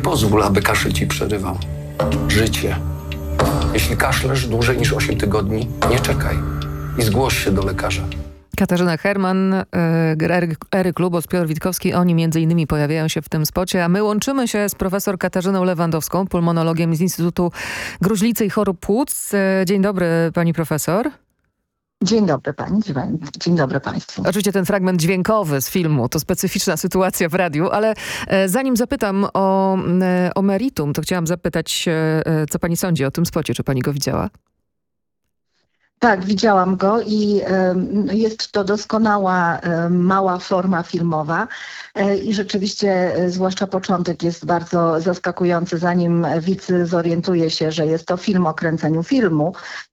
pozwól, aby kaszel ci przerywał życie. Jeśli kaszlesz dłużej niż 8 tygodni, nie czekaj i zgłoś się do lekarza. Katarzyna Herman, Eryk Lubos, Piotr Witkowski, oni między innymi pojawiają się w tym spocie, a my łączymy się z profesor Katarzyną Lewandowską, pulmonologiem z Instytutu Gruźlicy i Chorób Płuc. Dzień dobry, pani profesor. Dzień dobry pani, dzień dobry państwu. Oczywiście ten fragment dźwiękowy z filmu to specyficzna sytuacja w radiu, ale zanim zapytam o meritum, to chciałam zapytać, co pani sądzi o tym spocie, czy pani go widziała? Tak, widziałam go i jest to doskonała, mała forma filmowa i rzeczywiście, zwłaszcza początek jest bardzo zaskakujący, zanim widz zorientuje się, że jest to film o kręceniu filmu.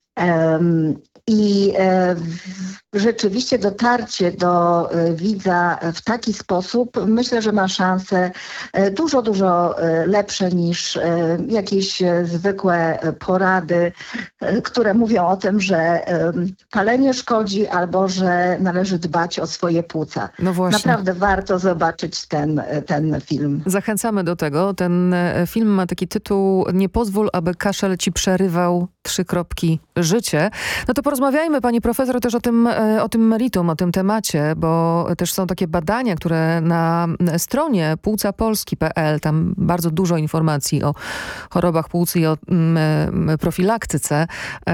I rzeczywiście dotarcie do widza w taki sposób myślę, że ma szanse dużo lepsze niż jakieś zwykłe porady, które mówią o tym, że palenie szkodzi albo że należy dbać o swoje płuca. No właśnie. Naprawdę warto zobaczyć ten film. Zachęcamy do tego. Ten film ma taki tytuł „Nie pozwól, aby kaszel ci przerywał życie”. No to porozmawiajmy, pani profesor, też o tym meritum, o tym temacie, bo też są takie badania, które na stronie płucapolski.pl, tam bardzo dużo informacji o chorobach płuc i o profilaktyce,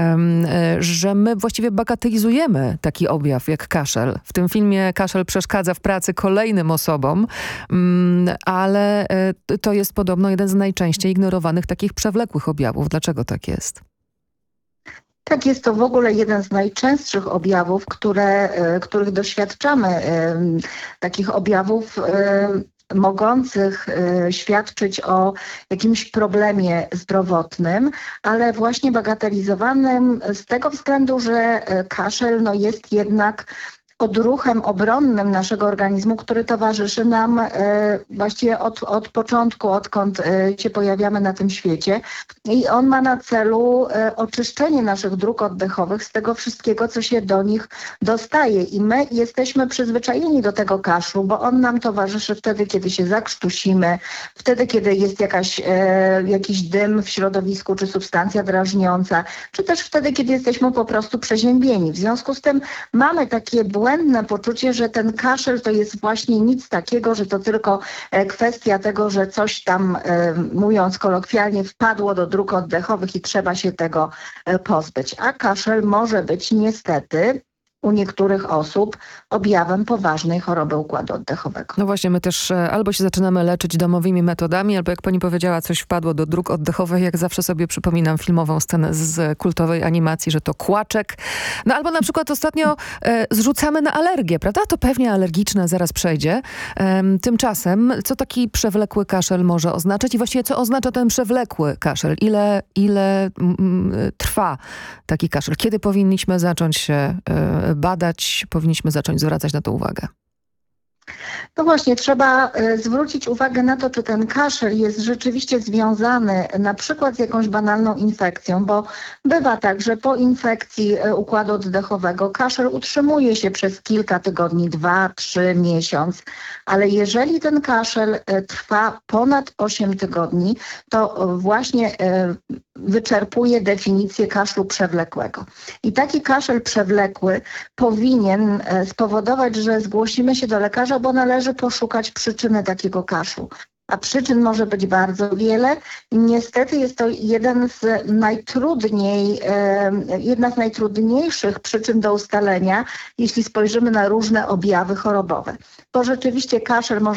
że my właściwie bagatelizujemy taki objaw jak kaszel. W tym filmie kaszel przeszkadza w pracy kolejnym osobom, ale to jest podobno jeden z najczęściej ignorowanych takich przewlekłych objawów. Dlaczego tak jest? Tak, jest to w ogóle jeden z najczęstszych objawów, których doświadczamy. Takich objawów mogących świadczyć o jakimś problemie zdrowotnym, ale właśnie bagatelizowanym z tego względu, że kaszel jest jednak odruchem obronnym naszego organizmu, który towarzyszy nam właściwie od początku, odkąd się pojawiamy na tym świecie. I on ma na celu oczyszczenie naszych dróg oddechowych z tego wszystkiego, co się do nich dostaje. I my jesteśmy przyzwyczajeni do tego kaszlu, bo on nam towarzyszy wtedy, kiedy się zakrztusimy, wtedy, kiedy jest jakiś dym w środowisku, czy substancja drażniąca, czy też wtedy, kiedy jesteśmy po prostu przeziębieni. W związku z tym mamy takie błędne poczucie, że ten kaszel to jest właśnie nic takiego, że to tylko kwestia tego, że coś tam, mówiąc kolokwialnie, wpadło do dróg oddechowych i trzeba się tego pozbyć. A kaszel może być niestety u niektórych osób objawem poważnej choroby układu oddechowego. No właśnie, my też albo się zaczynamy leczyć domowymi metodami, albo jak pani powiedziała, coś wpadło do dróg oddechowych. Jak zawsze sobie przypominam filmową scenę z kultowej animacji, że to kłaczek. No albo na przykład ostatnio zrzucamy na alergię, prawda? To pewnie alergiczne, zaraz przejdzie. Tymczasem, co taki przewlekły kaszel może oznaczać i właściwie co oznacza ten przewlekły kaszel? Ile trwa taki kaszel? Kiedy powinniśmy zacząć się badać, powinniśmy zacząć zwracać na to uwagę? No właśnie, trzeba zwrócić uwagę na to, czy ten kaszel jest rzeczywiście związany na przykład z jakąś banalną infekcją, bo bywa tak, że po infekcji układu oddechowego kaszel utrzymuje się przez kilka tygodni, 2-3 miesiąc, ale jeżeli ten kaszel trwa ponad 8 tygodni, to właśnie wyczerpuje definicję kaszlu przewlekłego. I taki kaszel przewlekły powinien spowodować, że zgłosimy się do lekarza, bo należy poszukać przyczyny takiego kaszlu. A przyczyn może być bardzo wiele. Niestety jest to jedna z najtrudniejszych przyczyn do ustalenia, jeśli spojrzymy na różne objawy chorobowe. Bo rzeczywiście kaszel może